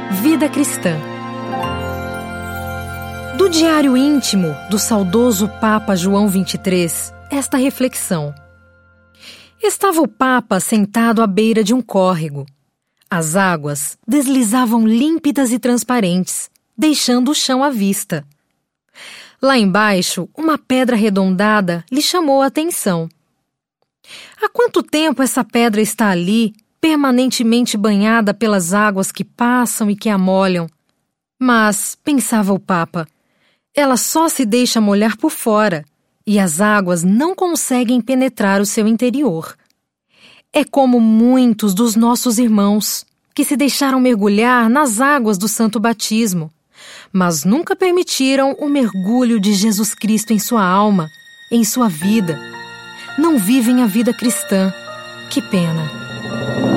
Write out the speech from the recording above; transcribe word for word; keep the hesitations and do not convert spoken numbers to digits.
Vida cristã. Do diário íntimo do saudoso Papa João vinte e três, esta reflexão. Estava o Papa sentado à beira de um córrego. As águas deslizavam límpidas e transparentes, deixando o chão à vista. Lá embaixo, uma pedra arredondada lhe chamou a atenção. Há quanto tempo essa pedra está ali, permanentemente banhada pelas águas que passam e que a molham? Mas, pensava o Papa, ela só se deixa molhar por fora, e as águas não conseguem penetrar o seu interior. É como muitos dos nossos irmãos, que se deixaram mergulhar nas águas do santo batismo, mas nunca permitiram o mergulho de Jesus Cristo em sua alma, em sua vida. Não vivem a vida cristã. Que pena!